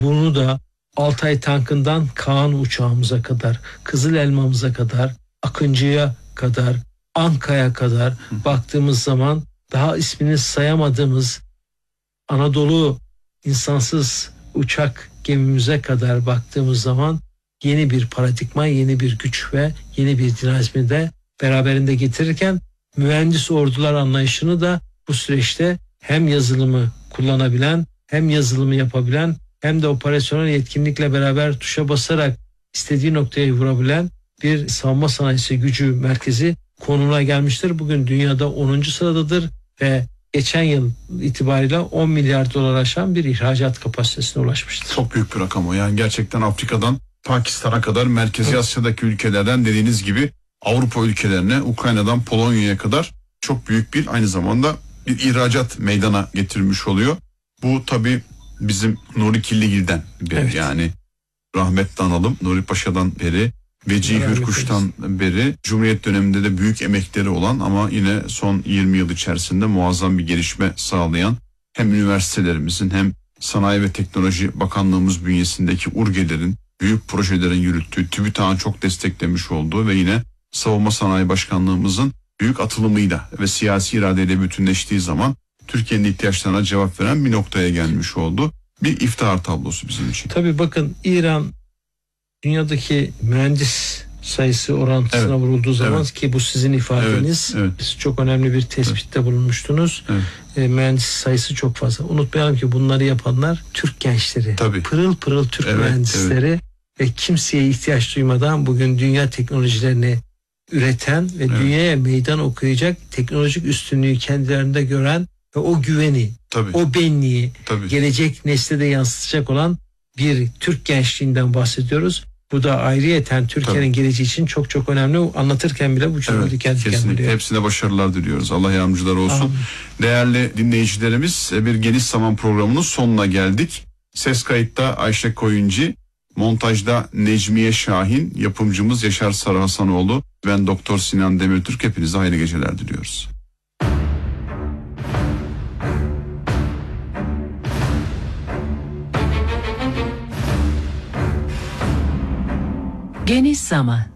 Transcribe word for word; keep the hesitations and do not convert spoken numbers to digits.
Bunu da Altay tankından Kaan uçağımıza kadar, Kızıl Elmamıza kadar, Akıncı'ya kadar, Anka'ya kadar baktığımız zaman daha ismini sayamadığımız Anadolu insansız uçak gemimize kadar baktığımız zaman yeni bir paradigma, yeni bir güç ve yeni bir dinamizmi de beraberinde getirirken mühendis ordular anlayışını da bu süreçte hem yazılımı kullanabilen, hem yazılımı yapabilen, hem de operasyonel yetkinlikle beraber tuşa basarak istediği noktaya vurabilen bir savunma sanayisi gücü merkezi konumuna gelmiştir. Bugün dünyada onuncu sıradadır ve geçen yıl itibariyle on milyar dolar aşan bir ihracat kapasitesine ulaşmıştır. Çok büyük bir rakam o. Yani gerçekten Afrika'dan Pakistan'a kadar, Merkezi Asya'daki ülkelerden dediğiniz gibi Avrupa ülkelerine, Ukrayna'dan Polonya'ya kadar çok büyük bir, aynı zamanda bir ihracat meydana getirmiş oluyor. Bu tabii bizim Nuri Killigil'den beri, evet. Yani rahmetli analım Nuri Paşa'dan beri, Vecihi Hürkuş'tan beri Cumhuriyet döneminde de büyük emekleri olan ama yine son yirmi yıl içerisinde muazzam bir gelişme sağlayan hem üniversitelerimizin hem Sanayi ve Teknoloji Bakanlığımız bünyesindeki URGE'lerin, büyük projelerin yürüttüğü, TÜBİTAK'ın çok desteklemiş olduğu ve yine Savunma Sanayi Başkanlığımızın büyük atılımıyla ve siyasi iradeyle bütünleştiği zaman Türkiye'nin ihtiyaçlarına cevap veren bir noktaya gelmiş oldu. Bir iftihar tablosu bizim için. Tabii bakın, İran dünyadaki mühendis sayısı orantısına evet. vurulduğu zaman, evet. ki bu sizin ifadeniz, evet. Evet. Siz çok önemli bir tespitte evet. bulunmuştunuz. Evet. E, mühendis sayısı çok fazla. Unutmayalım ki bunları yapanlar Türk gençleri. Tabii. Pırıl pırıl Türk evet, mühendisleri evet. ve kimseye ihtiyaç duymadan bugün dünya teknolojilerini üreten ve evet. dünyaya meydan okuyacak teknolojik üstünlüğü kendilerinde gören ve o güveni, Tabii. o benliği Tabii. gelecek nesle de yansıtacak olan bir Türk gençliğinden bahsediyoruz. Bu da ayrıyeten Türkiye'nin geleceği için çok çok önemli. Anlatırken bile bu cümleyi evet, kendi kendine. Hepsine başarılar diliyoruz. Allah yardımcıları olsun. Amin. Değerli dinleyicilerimiz, bir Geniş Zaman programının sonuna geldik. Ses kayıtta Ayşe Koyuncu, montajda Necmiye Şahin, yapımcımız Yaşar Sarıhasanoğlu, ben Doktor Sinan Demirtürk. Hepinize hayırlı geceler diliyoruz. Geniş Zaman.